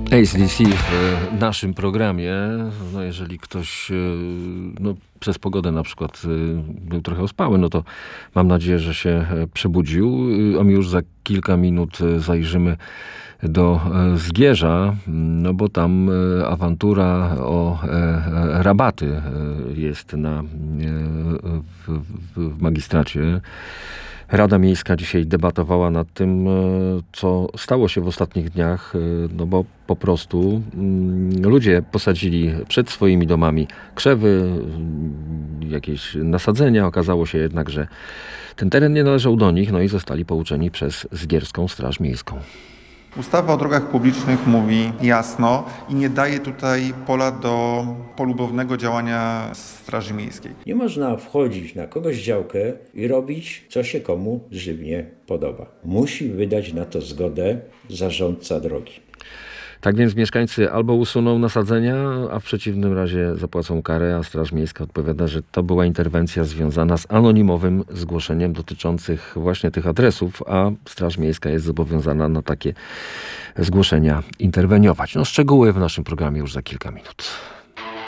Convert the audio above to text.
AC/DC w naszym programie. No jeżeli ktoś przez pogodę na przykład był trochę ospały, no to mam nadzieję, że się przebudził. A my już za kilka minut zajrzymy do Zgierza, no bo tam awantura o rabaty jest w magistracie. Rada Miejska dzisiaj debatowała nad tym, co stało się w ostatnich dniach, no bo po prostu ludzie posadzili przed swoimi domami krzewy, jakieś nasadzenia. Okazało się jednak, że ten teren nie należał do nich, no i zostali pouczeni przez Zgierską Straż Miejską. Ustawa o drogach publicznych mówi jasno i nie daje tutaj pola do polubownego działania Straży Miejskiej. Nie można wchodzić na kogoś działkę i robić, co się komu żywnie podoba. Musi wydać na to zgodę zarządca drogi. Tak więc mieszkańcy albo usuną nasadzenia, a w przeciwnym razie zapłacą karę, a Straż Miejska odpowiada, że to była interwencja związana z anonimowym zgłoszeniem dotyczących właśnie tych adresów, a Straż Miejska jest zobowiązana na takie zgłoszenia interweniować. Szczegóły w naszym programie już za kilka minut.